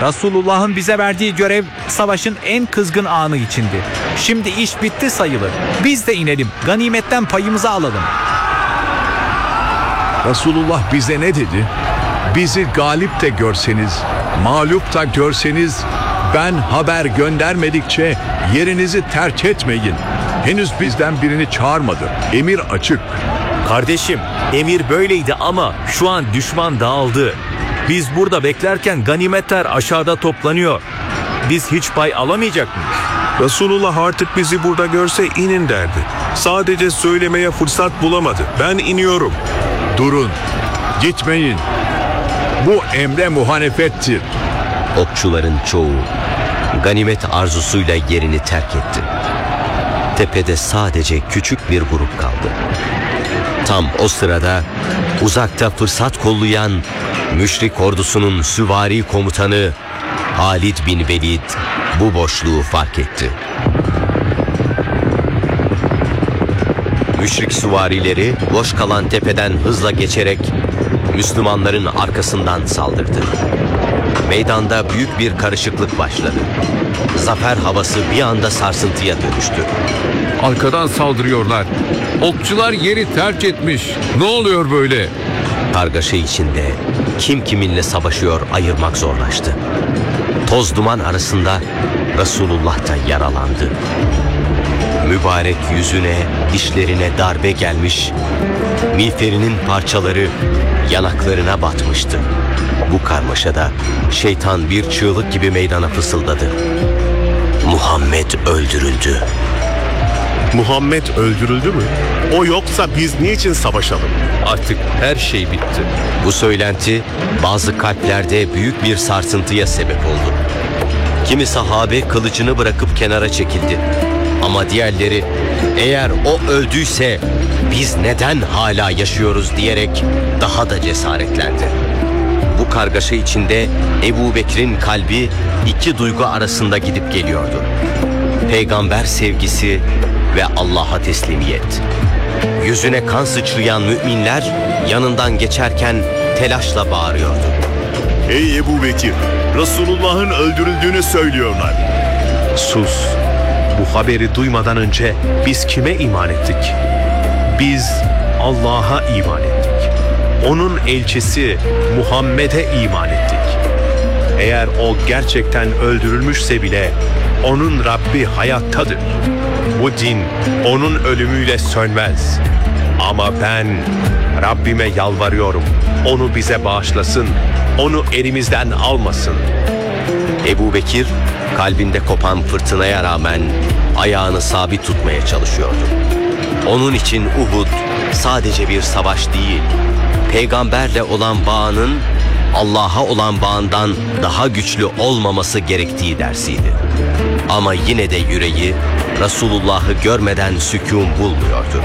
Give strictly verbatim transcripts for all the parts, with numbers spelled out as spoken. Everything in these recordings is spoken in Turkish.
Resulullah'ın bize verdiği görev savaşın en kızgın anı içindi. Şimdi iş bitti sayılır. Biz de inelim, ganimetten payımızı alalım. Resulullah bize ne dedi? Bizi galip de görseniz, mağlup da görseniz, ben haber göndermedikçe yerinizi terk etmeyin. Henüz bizden birini çağırmadı. Emir açık. Kardeşim, emir böyleydi ama şu an düşman dağıldı. Biz burada beklerken ganimetler aşağıda toplanıyor. Biz hiç pay alamayacak mıyız? Resulullah artık bizi burada görse inin derdi. Sadece söylemeye fırsat bulamadı. Ben iniyorum. Durun, gitmeyin. Bu emre muhalefettir. Okçuların çoğu ganimet arzusuyla yerini terk etti. Tepede sadece küçük bir grup kaldı. Tam o sırada uzakta fırsat kollayan müşrik ordusunun süvari komutanı Halid bin Velid bu boşluğu fark etti. Müşrik süvarileri boş kalan tepeden hızla geçerek Müslümanların arkasından saldırdı. Meydanda büyük bir karışıklık başladı. Zafer havası bir anda sarsıntıya dönüştü. Arkadan saldırıyorlar. Okçular yeri terk etmiş. Ne oluyor böyle? Kargaşa içinde kim kiminle savaşıyor ayırmak zorlaştı. Toz duman arasında Resulullah da yaralandı. Mübarek yüzüne, dişlerine darbe gelmiş, miğferinin parçaları yanaklarına batmıştı. Bu karmaşada şeytan bir çığlık gibi meydana fısıldadı. Muhammed öldürüldü. Muhammed öldürüldü mü? O yoksa biz niçin savaşalım? Artık her şey bitti. Bu söylenti bazı kalplerde büyük bir sarsıntıya sebep oldu. Kimi sahabe kılıcını bırakıp kenara çekildi. Ama diğerleri eğer o öldüyse biz neden hala yaşıyoruz diyerek daha da cesaretlendi. Bu kargaşa içinde Ebu Bekir'in kalbi iki duygu arasında gidip geliyordu. Peygamber sevgisi ve Allah'a teslimiyet. Yüzüne kan sıçrayan müminler yanından geçerken telaşla bağırıyordu. Ey Ebu Bekir, Resulullah'ın öldürüldüğünü söylüyorlar. Sus. Bu haberi duymadan önce biz kime iman ettik? Biz Allah'a iman ettik. Onun elçisi Muhammed'e iman ettik. Eğer o gerçekten öldürülmüşse bile onun Rabbi hayattadır. Bu din onun ölümüyle sönmez. Ama ben Rabbime yalvarıyorum. Onu bize bağışlasın. Onu elimizden almasın. Ebu Bekir kalbinde kopan fırtınaya rağmen ayağını sabit tutmaya çalışıyordu. Onun için Uhud sadece bir savaş değil, peygamberle olan bağının Allah'a olan bağından daha güçlü olmaması gerektiği dersiydi. Ama yine de yüreği Resulullah'ı görmeden sükûn bulmuyordu.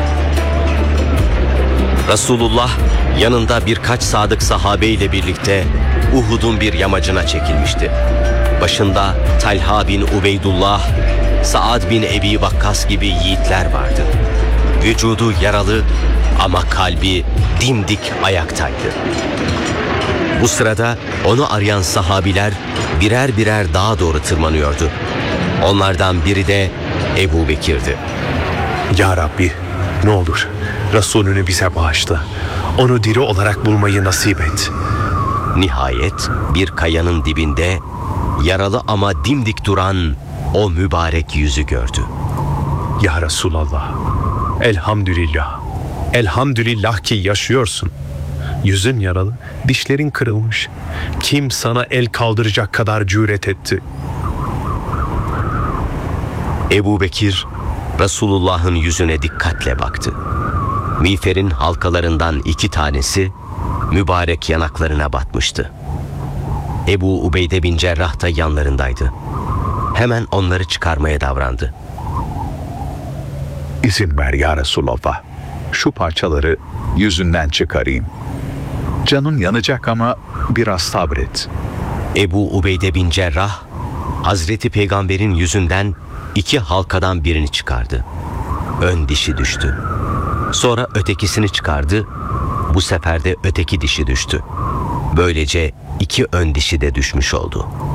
Resulullah yanında birkaç sadık sahabeyle birlikte Uhud'un bir yamacına çekilmişti. Başında Talha bin Ubeydullah, Saad bin Ebi Vakkas gibi yiğitler vardı. Vücudu yaralı ama kalbi dimdik ayaktaydı. Bu sırada onu arayan sahabiler birer birer dağa doğru tırmanıyordu. Onlardan biri de Ebu Bekir'di. Ya Rabbi, ne olur Resulünü bize bağışla. Onu diri olarak bulmayı nasip et. Nihayet bir kayanın dibinde yaralı ama dimdik duran o mübarek yüzü gördü. Ya Resulallah, elhamdülillah. Elhamdülillah ki yaşıyorsun. Yüzün yaralı, dişlerin kırılmış. Kim sana el kaldıracak kadar cüret etti? Ebu Bekir Resulullah'ın yüzüne dikkatle baktı. Miğferin halkalarından iki tanesi mübarek yanaklarına batmıştı. Ebu Ubeyde bin Cerrah da yanlarındaydı. Hemen onları çıkarmaya davrandı. İzin ver ya Resulallah. Şu parçaları yüzünden çıkarayım. Canın yanacak ama biraz sabret. Ebu Ubeyde bin Cerrah Hazreti Peygamber'in yüzünden iki halkadan birini çıkardı. Ön dişi düştü. Sonra ötekisini çıkardı. Bu sefer de öteki dişi düştü. Böylece iki ön dişi de düşmüş oldu.